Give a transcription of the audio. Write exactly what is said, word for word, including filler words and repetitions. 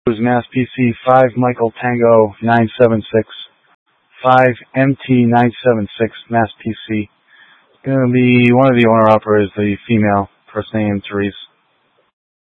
Mass P C five Michael Tango nine seven six five M T nine seven six Mass P C. Gonna be one of the owner operators, the female, first name Therese.